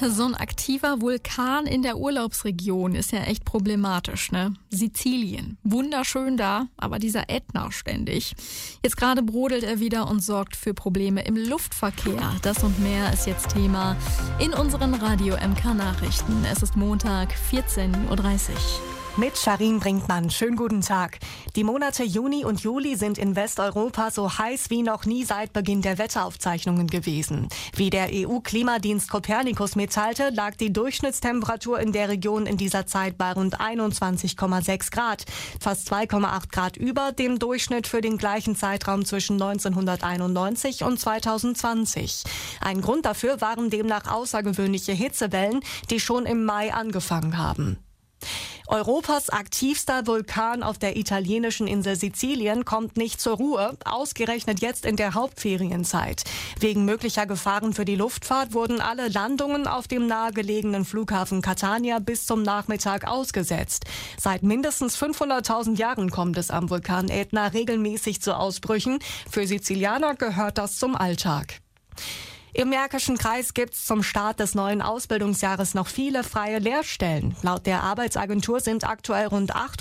So ein aktiver Vulkan in der Urlaubsregion ist ja echt problematisch, ne? Sizilien, wunderschön da, aber dieser Ätna ständig. Jetzt gerade brodelt er wieder und sorgt für Probleme im Luftverkehr. Das und mehr ist jetzt Thema in unseren Radio MK Nachrichten. Es ist Montag, 14.30 Uhr. Mit Sharin Brinkmann. Schönen guten Tag. Die Monate Juni und Juli sind in Westeuropa so heiß wie noch nie seit Beginn der Wetteraufzeichnungen gewesen. Wie der EU-Klimadienst Copernicus mitteilte, lag die Durchschnittstemperatur in der Region in dieser Zeit bei rund 21,6 Grad. Fast 2,8 Grad über dem Durchschnitt für den gleichen Zeitraum zwischen 1991 und 2020. Ein Grund dafür waren demnach außergewöhnliche Hitzewellen, die schon im Mai angefangen haben. Europas aktivster Vulkan auf der italienischen Insel Sizilien kommt nicht zur Ruhe, ausgerechnet jetzt in der Hauptferienzeit. Wegen möglicher Gefahren für die Luftfahrt wurden alle Landungen auf dem nahegelegenen Flughafen Catania bis zum Nachmittag ausgesetzt. Seit mindestens 500.000 Jahren kommt es am Vulkan Ätna regelmäßig zu Ausbrüchen. Für Sizilianer gehört das zum Alltag. Im Märkischen Kreis gibt es zum Start des neuen Ausbildungsjahres noch viele freie Lehrstellen. Laut der Arbeitsagentur sind aktuell rund